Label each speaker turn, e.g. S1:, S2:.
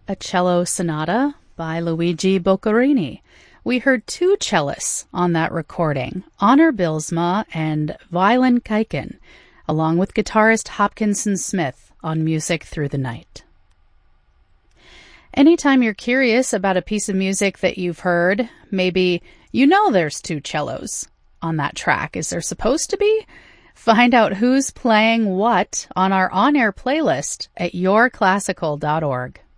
S1: a cello sonata by Luigi Boccherini. We heard two cellists on that recording, Honor Bylsma and Violin Kaiken, along with guitarist Hopkinson Smith on Music Through the Night. Anytime you're curious about a piece of music that you've heard, maybe you know there's two cellos on that track. Is there supposed to be? Find out who's playing what on our on-air playlist at yourclassical.org.